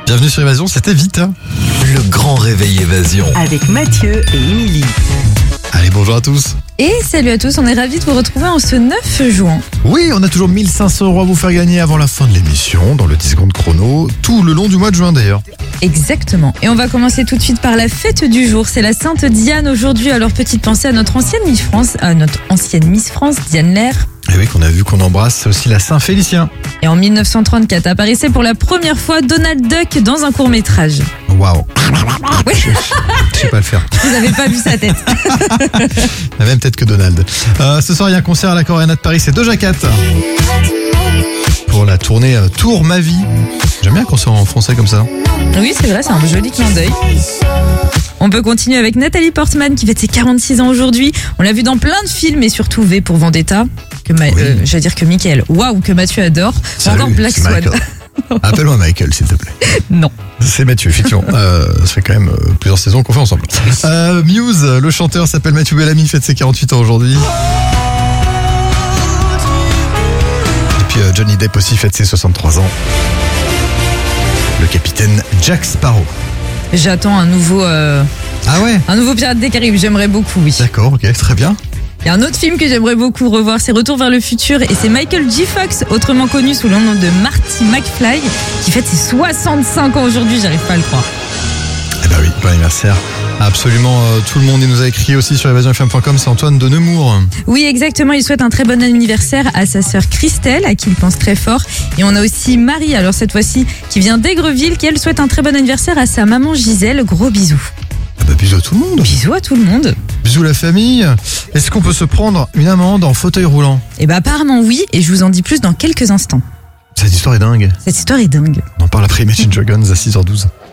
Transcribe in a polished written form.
Bienvenue sur Évasion, c'était vite. Hein. Le grand réveil Évasion. Avec Mathieu et Émilie. Allez, bonjour à tous. Et salut à tous, on est ravis de vous retrouver en ce 9 juin. Oui, on a toujours 1500 € à vous faire gagner avant la fin de l'émission, dans le 10 secondes chrono, tout le long du mois de juin d'ailleurs. Exactement. Et on va commencer tout de suite par la fête du jour. C'est la Sainte Diane aujourd'hui. Alors petite pensée à notre ancienne Miss France, Diane Lair. Et oui, qu'on a vu qu'on embrasse, c'est aussi la Saint-Félicien. Et en 1934 apparaissait pour la première fois Donald Duck dans un court-métrage. Waouh. Oui. Je sais pas le faire. Vous n'avez pas vu sa tête. Il y a même peut-être que Donald. Ce soir, il y a un concert à la Coréana de Paris, c'est Doja Cat. Pour la tournée Tour Ma Vie. J'aime bien un concert en français comme ça. Oui, c'est vrai, c'est un joli clin d'œil. On peut continuer avec Nathalie Portman qui fête ses 46 ans aujourd'hui. On l'a vu dans plein de films et surtout V pour Vendetta. J'allais dire que Mickaël, waouh, que Mathieu adore. Salut, encore Black c'est Swan. Michael. Appelle-moi Michael, s'il te plaît. Non. C'est Mathieu, effectivement. Ça fait quand même plusieurs saisons qu'on fait ensemble. Muse, le chanteur s'appelle Mathieu Bellamy, fête ses 48 ans aujourd'hui. Et puis Johnny Depp aussi fête ses 63 ans. Le capitaine Jack Sparrow. J'attends un nouveau Ah ouais? un nouveau Pirate des Caraïbes, j'aimerais beaucoup, oui. D'accord, ok, très bien. Il y a un autre film que j'aimerais beaucoup revoir, c'est Retour vers le futur, et c'est Michael J. Fox, autrement connu sous le nom de Marty McFly, qui fête ses 65 ans aujourd'hui, j'arrive pas à le croire. Eh ben oui, bon anniversaire. Absolument tout le monde, il nous a écrit aussi sur evasionfm.com, c'est Antoine de Nemours. Oui, exactement, il souhaite un très bon anniversaire à sa sœur Christelle, à qui il pense très fort. Et on a aussi Marie, alors cette fois-ci, qui vient d'Aigreville, qui elle souhaite un très bon anniversaire à sa maman Gisèle. Gros bisous. Ah bah bisous à tout le monde. Bisous à tout le monde. Bisous la famille. Est-ce qu'on peut se prendre une amende en fauteuil roulant? Eh ben apparemment oui, et je vous en dis plus dans quelques instants. Cette histoire est dingue. Cette histoire est dingue. On en parle après Imagine Dragons à 6h12.